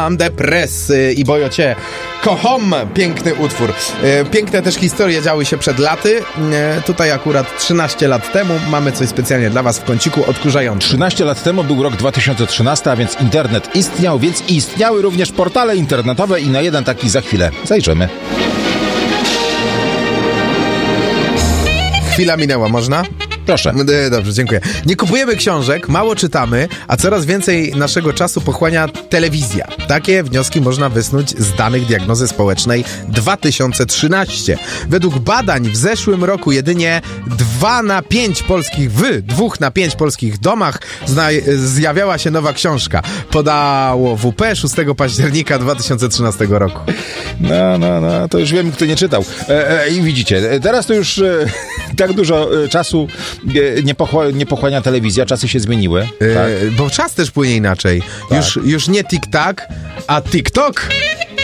Madame de Presse i Bojocie. Kocham, piękny utwór. Piękne też historie działy się przed laty. Tutaj akurat 13 lat temu mamy coś specjalnie dla was w kąciku odkurzającym. 13 lat temu był rok 2013, a więc internet istniał, więc istniały również portale internetowe i na jeden taki za chwilę zajrzymy. Chwila minęła, można? Proszę. Dobrze, dziękuję. Nie kupujemy książek, mało czytamy, a coraz więcej naszego czasu pochłania telewizja. Takie wnioski można wysnuć z danych diagnozy społecznej 2013. Według badań w zeszłym roku jedynie 2 na 5 polskich domach zjawiała się nowa książka. Podało WP 6 października 2013 roku. No, to już wiem, kto nie czytał. I widzicie, teraz to już tak dużo czasu nie pochłania telewizja, czasy się zmieniły. Tak? Bo czas też płynie inaczej. Tak. Już nie tik-tak, a TikTok.